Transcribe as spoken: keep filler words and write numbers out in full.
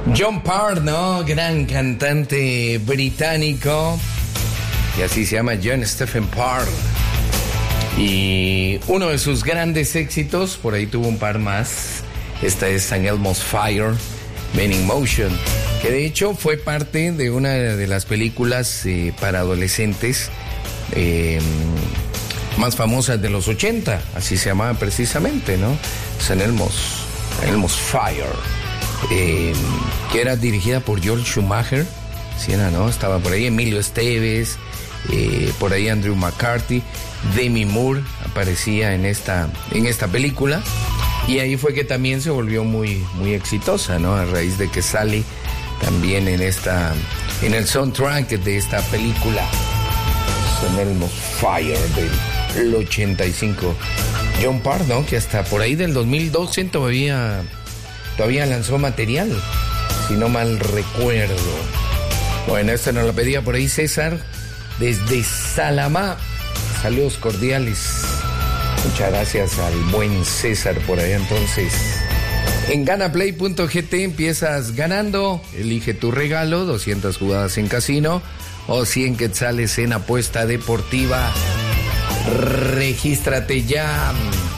John Parr, ¿no? Gran cantante británico. Y así se llama John Stephen Parr. Y uno de sus grandes éxitos, por ahí tuvo un par más. Esta es Saint Elmo's Fire, Men in Motion, que de hecho fue parte de una de las películas eh, para adolescentes eh, más famosas de los ochenta, así se llamaba precisamente, ¿no? Saint Elmo's, Elmo's Fire, eh, que era dirigida por Joel Schumacher, ¿sí era, no? Estaba por ahí Emilio Esteves, eh, por ahí Andrew McCarthy, Demi Moore aparecía en esta, en esta película, y ahí fue que también se volvió muy, muy exitosa, ¿no? A raíz de que sale también en esta, en el soundtrack de esta película, Saint Elmo's Fire del ochenta y cinco. John Parr, ¿no? Que hasta por ahí del dos mil doce todavía, todavía lanzó material, si no mal recuerdo. Bueno, esta nos la pedía por ahí César, desde Salamá. Saludos cordiales. Muchas gracias al buen César por allá. Entonces, en ganaplay punto g t empiezas ganando. Elige tu regalo, doscientas jugadas en casino o cien quetzales en apuesta deportiva. Regístrate ya.